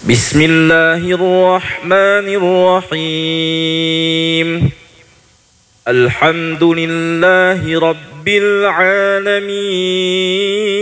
بسم الله الرحمن الرحيم. الحمد لله رب العالمين.